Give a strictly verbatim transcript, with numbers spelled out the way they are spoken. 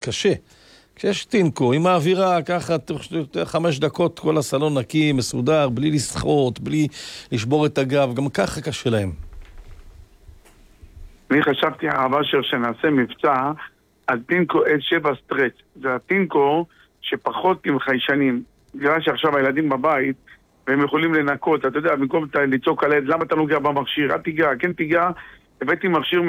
קשה. כשיש טינקו, עם האווירה, ככה תוך חמש דקות כל הסלון נקי, מסודר, בלי לסחוט, בלי לשבור את הגב, גם ככה קשה להם. אני חשבתי, הרב אשר, שנעשה מבצע על טינקו אס שבע סטרץ'. זה הטינקו שפחות עם חיישנים. בגלל שעכשיו הילדים בבית, והם יכולים לנקות, אתה יודע, במקום לצעוק על הילד, למה אתה נוגע במכשיר? אל תיגע, כן תיגע, הבאתי מכשיר